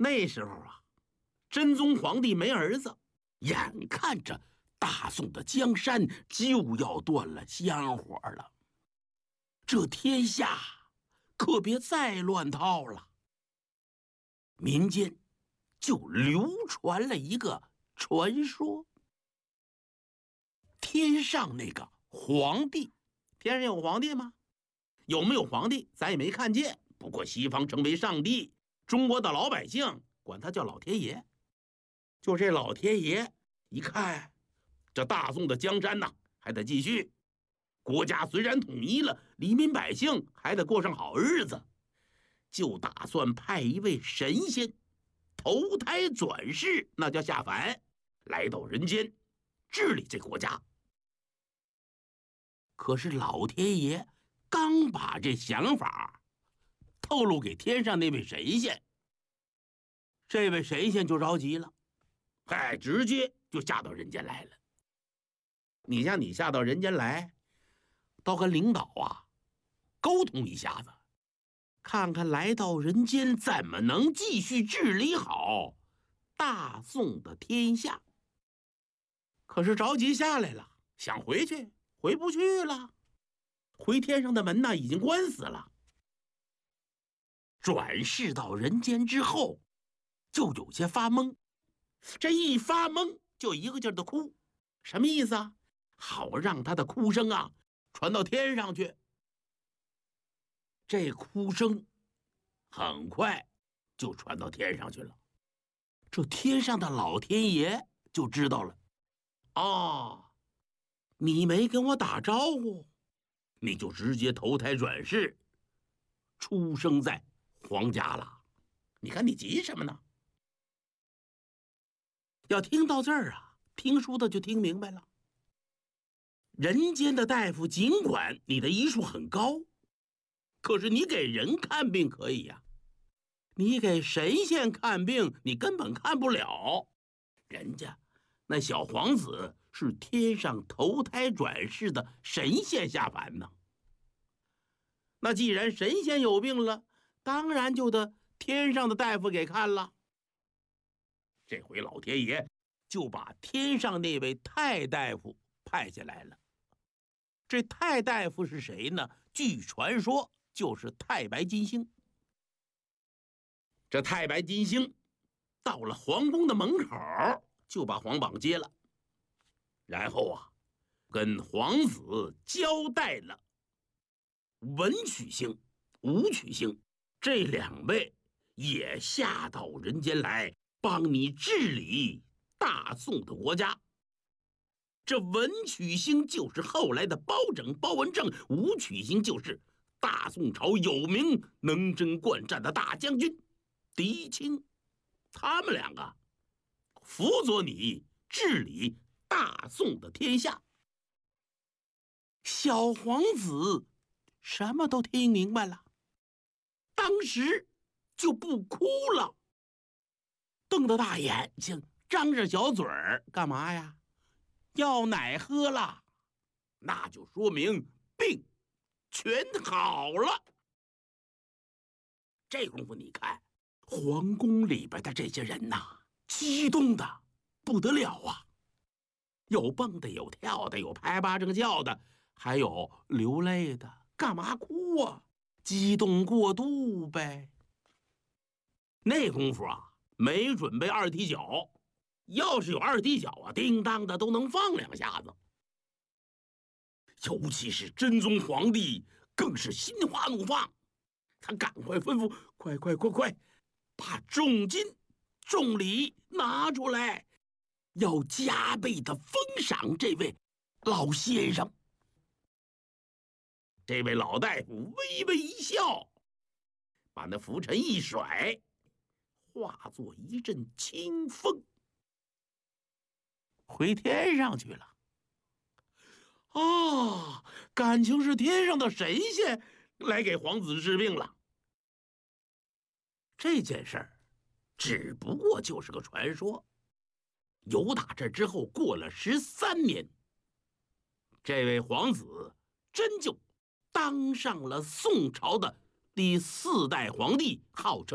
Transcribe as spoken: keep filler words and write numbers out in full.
那时候啊，真宗皇帝没儿子，眼看着大宋的江山就要断了香火了，这天下可别再乱套了。民间就流传了一个传说：天上那个皇帝，天上有皇帝吗？有没有皇帝咱也没看见，不过西方称为上帝，中国的老百姓管他叫老天爷。就这老天爷一看，这大宋的江山呐还得继续，国家虽然统一了，黎民百姓还得过上好日子，就打算派一位神仙投胎转世，那叫下凡，来到人间治理这国家。可是老天爷刚把这想法透露给天上那位神仙，这位神仙就着急了，嗨，直接就下到人间来了。你像你下到人间来，倒跟领导啊沟通一下子，看看来到人间怎么能继续治理好大宋的天下。可是着急下来了，想回去回不去了，回天上的门呢已经关死了。转世到人间之后就有些发懵，这一发懵就一个劲儿的哭，什么意思啊？好让他的哭声啊传到天上去。这哭声很快就传到天上去了，这天上的老天爷就知道了，哦，你没跟我打招呼，你就直接投胎转世出生在皇家了，你看你急什么呢？要听到这儿啊，听书的就听明白了。人间的大夫尽管你的医术很高，可是你给人看病可以呀、啊，你给神仙看病你根本看不了，人家那小皇子是天上投胎转世的神仙下凡呢。那既然神仙有病了，当然就得天上的大夫给看了。这回老天爷就把天上那位太大夫派下来了。这太大夫是谁呢？据传说就是太白金星。这太白金星到了皇宫的门口，就把皇榜接了，然后啊跟皇子交代了文曲星、武曲星这两位也下到人间来帮你治理大宋的国家。这文曲星就是后来的包拯、包文正，武曲星就是大宋朝有名能征惯战的大将军狄青，他们两个辅佐你治理大宋的天下。小皇子什么都听明白了，当时就不哭了，瞪着大眼睛，张着小嘴儿，干嘛呀？要奶喝了，那就说明病全好了。这功夫你看皇宫里边的这些人呐，激动的不得了啊，有蹦的，有跳的，有拍巴掌叫的，还有流泪的。干嘛哭啊？激动过度呗。那功夫啊没准备二踢脚，要是有二踢脚啊，叮当的都能放两下子。尤其是真宗皇帝更是心花怒放，他赶快吩咐，快快快快把重金重礼拿出来，要加倍的封赏这位老先生。这位老大夫微微一笑，把那拂尘一甩，化作一阵清风，回天上去了。啊，感情是天上的神仙来给皇子治病了。这件事儿只不过就是个传说。由打这之后过了十三年，这位皇子真就当上了宋朝的第四代皇帝，号称